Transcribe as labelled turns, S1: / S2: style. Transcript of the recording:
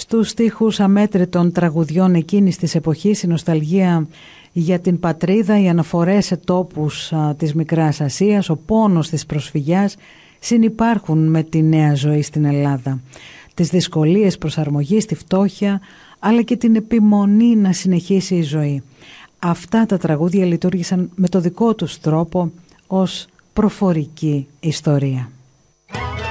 S1: Στους στίχους αμέτρητων τραγουδιών εκείνης της εποχής η νοσταλγία για την πατρίδα, οι αναφορές σε τόπους της Μικράς Ασίας, ο πόνος της προσφυγιάς συνυπάρχουν με τη νέα ζωή στην Ελλάδα. Τις δυσκολίες προσαρμογής, τη φτώχεια, αλλά και την επιμονή να συνεχίσει η ζωή. Αυτά τα τραγούδια λειτουργήσαν με το δικό τους τρόπο ως προφορική ιστορία.